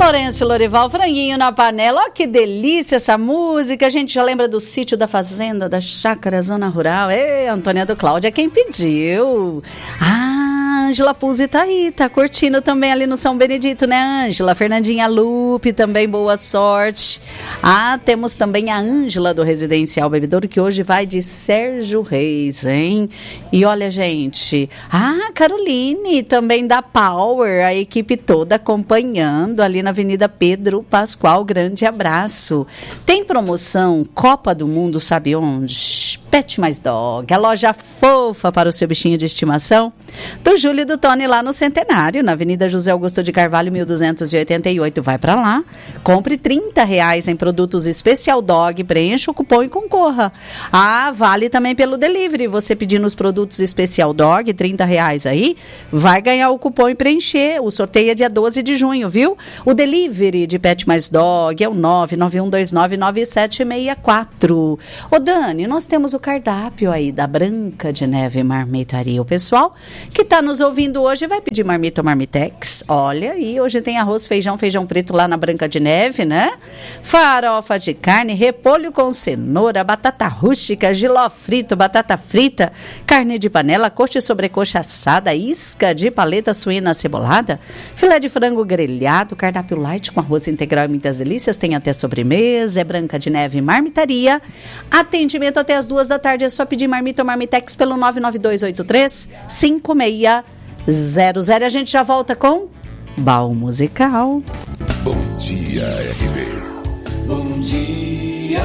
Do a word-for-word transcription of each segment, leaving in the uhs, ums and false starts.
Lourenço e Lorival, franguinho na panela. Ó, que delícia essa música. A gente já lembra do sítio da fazenda, da chácara, zona rural. Ei, Antônia do Cláudio é quem pediu. Ah, Ângela Puzzi tá aí, tá curtindo também ali no São Benedito, né, Ângela? Fernandinha Lupe também, boa sorte. Ah, temos também a Ângela do Residencial Bebedouro, que hoje vai de Sérgio Reis, hein? E olha, gente, ah, Caroline também da Power, a equipe toda acompanhando ali na Avenida Pedro Pascoal, grande abraço. Tem promoção Copa do Mundo, sabe onde? Pet Mais Dog, a loja fofa para o seu bichinho de estimação, do Júlio e do Tony lá no Centenário, na Avenida José Augusto de Carvalho, mil duzentos e oitenta e oito. Vai para lá, compre trinta reais em produtos Especial Dog, preencha o cupom e concorra. Ah, vale também pelo delivery, você pedindo os produtos Especial Dog, trinta reais aí, vai ganhar o cupom e preencher. O sorteio é dia doze de junho, viu? O delivery de Pet Mais Dog é o nove nove um dois nove nove sete seis quatro. Ô Dani, nós temos o cardápio aí da Branca de Neve Marmitaria. O pessoal que está nos ouvindo hoje vai pedir marmita ou marmitex. Olha aí, hoje tem arroz, feijão, feijão preto lá na Branca de Neve, né? Farofa de carne, repolho com cenoura, batata rústica, jiló frito, batata frita, carne de panela, coxa e sobrecoxa assada, isca de paleta suína acebolada, filé de frango grelhado, cardápio light com arroz integral e muitas delícias, tem até sobremesa, é Branca de Neve Marmitaria. Atendimento até as duas da tarde, é só pedir marmita ou marmitex pelo nove nove dois oito três cinco seis zero zero. A gente já volta com Baú Musical. Bom dia, R B. Bom dia.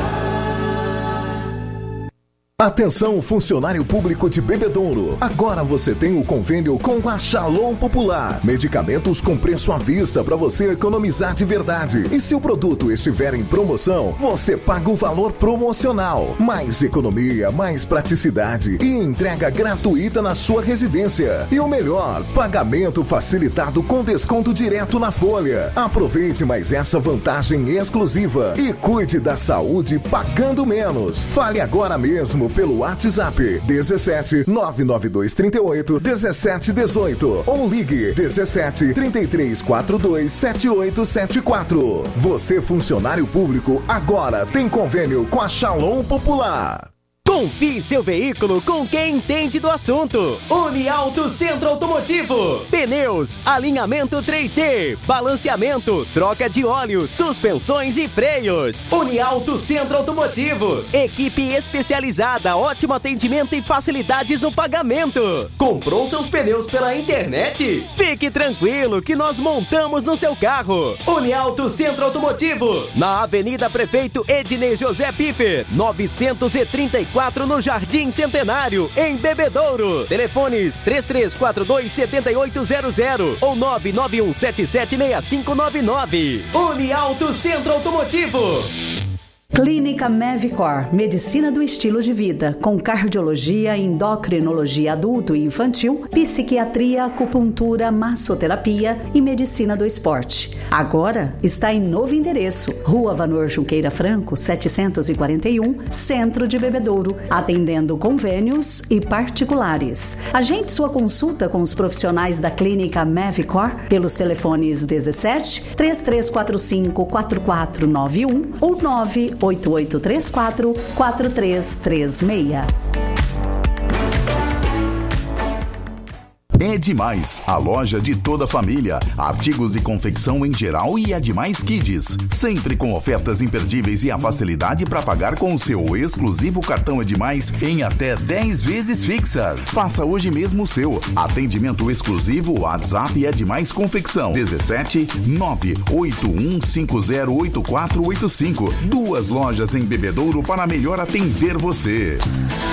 Atenção, funcionário público de Bebedouro. Agora você tem o convênio com a Shalom Popular. Medicamentos com preço à vista para você economizar de verdade. E se o produto estiver em promoção, você paga o valor promocional. Mais economia, mais praticidade e entrega gratuita na sua residência. E o melhor, pagamento facilitado com desconto direto na folha. Aproveite mais essa vantagem exclusiva e cuide da saúde pagando menos. Fale agora mesmo pelo WhatsApp dezessete nove nove dois trinta e oito dezessete dezoito ou ligue dezessete trinta e três quarenta e dois setenta e oito setenta e quatro. Você, funcionário público, agora tem convênio com a Shalom Popular. Confie seu veículo com quem entende do assunto. Uniauto Centro Automotivo. Pneus, alinhamento três D, balanceamento, troca de óleo, suspensões e freios. Uniauto Centro Automotivo. Equipe especializada, ótimo atendimento e facilidades no pagamento. Comprou seus pneus pela internet? Fique tranquilo que nós montamos no seu carro. Uniauto Centro Automotivo. Na Avenida Prefeito Ednei José Piffer, novecentos e trinta e quatro no Jardim Centenário, em Bebedouro. Telefones três três quatro dois sete oito zero zero ou nove nove um sete sete seis cinco nove nove. Uniauto Centro Automotivo. Clínica Mevicor, medicina do estilo de vida, com cardiologia, endocrinologia adulto e infantil, psiquiatria, acupuntura, massoterapia e medicina do esporte. Agora está em novo endereço, Rua Vanor Junqueira Franco, setecentos e quarenta e um, Centro de Bebedouro, atendendo convênios e particulares. Agende sua consulta com os profissionais da Clínica Mevicor pelos telefones dezessete, trinta e três quarenta e cinco, quarenta e quatro noventa e um ou nove oito oito três quatro, quatro três três seis. É Demais, a loja de toda a família, artigos de confecção em geral e é Demais Kids, sempre com ofertas imperdíveis e a facilidade para pagar com o seu exclusivo cartão É Demais em até dez vezes fixas. Faça hoje mesmo o seu. Atendimento exclusivo WhatsApp É Demais Confecção dezessete nove oito um cinco zero oito quatro oito cinco. Duas lojas em Bebedouro para melhor atender você.